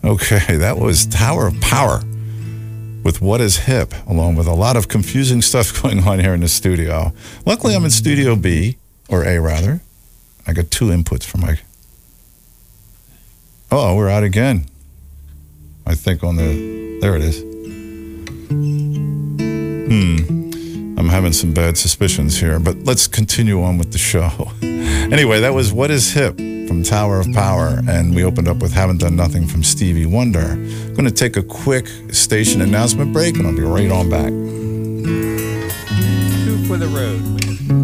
Okay, that was Tower of Power with What Is Hip, along with a lot of confusing stuff going on here in the studio. Luckily, I'm in Studio B, or A rather. I got two inputs from my... Oh, we're out again. I think on the... There it is. I'm having some bad suspicions here, but let's continue on with the show. Anyway, that was What Is Hip from Tower of Power, and we opened up with Haven't Done Nothing from Stevie Wonder. I'm going to take a quick station announcement break, and I'll be right on back. Two for the road.